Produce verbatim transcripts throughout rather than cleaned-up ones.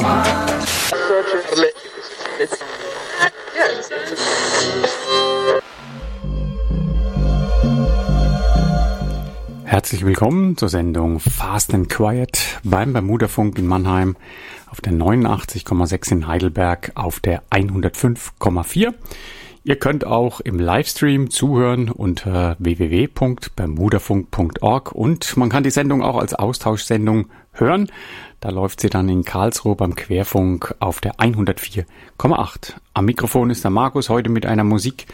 Herzlich willkommen zur Sendung Fast and Quiet beim Bermudafunk in Mannheim auf der neunundachtzig Komma sechs in Heidelberg auf der hundertfünf Komma vier. Ihr könnt auch im Livestream zuhören unter w w w punkt bermudafunk punkt org und man kann die Sendung auch als Austauschsendung hören. Da läuft sie dann in Karlsruhe beim Querfunk auf der hundertvier Komma acht. Am Mikrofon ist der Markus, heute mit einer Musik,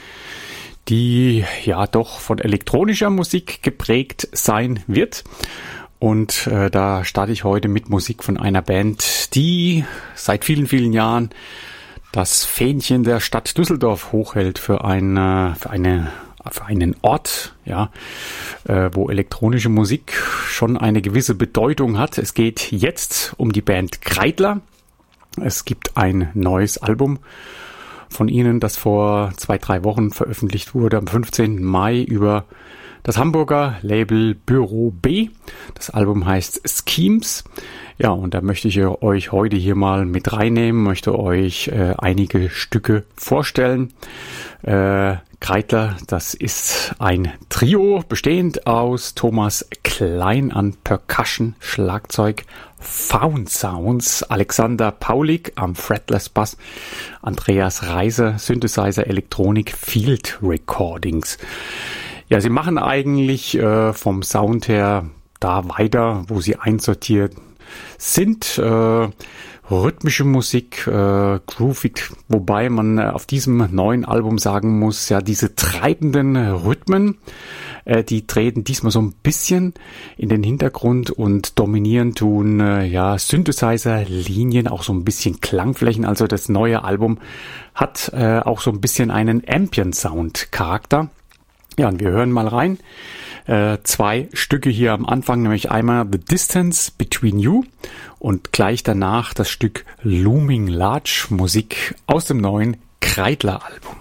die ja doch von elektronischer Musik geprägt sein wird. Und äh, da starte ich heute mit Musik von einer Band, die seit vielen, vielen Jahren das Fähnchen der Stadt Düsseldorf hochhält für, eine, für, eine, für einen Ort, ja, äh, wo elektronische Musik schon eine gewisse Bedeutung hat. Es geht jetzt um die Band Kreidler. Es gibt ein neues Album von ihnen, das vor zwei, drei Wochen veröffentlicht wurde, am fünfzehnten Mai über das Hamburger Label Büro B. Das Album heißt Schemes. Ja, und da möchte ich euch heute hier mal mit reinnehmen, möchte euch äh, einige Stücke vorstellen. Äh, Kreidler, das ist ein Trio, bestehend aus Thomas Klein an Percussion, Schlagzeug, Found Sounds, Alexander Paulik am Fretless Bass, Andreas Reiser, Synthesizer, Elektronik, Field Recordings. Ja, sie machen eigentlich äh, vom Sound her da weiter, wo sie einsortiert sind. Äh, rhythmische Musik, äh, groovig, wobei man auf diesem neuen Album sagen muss, ja, diese treibenden Rhythmen, äh, die treten diesmal so ein bisschen in den Hintergrund und dominieren tun, äh, ja, Synthesizer-Linien, auch so ein bisschen Klangflächen. Also das neue Album hat äh, auch so ein bisschen einen Ambient-Sound-Charakter. Ja, und wir hören mal rein. Äh, zwei Stücke hier am Anfang, nämlich einmal The Distance Between You und gleich danach das Stück Looming Large, Musik aus dem neuen Kreidler-Album.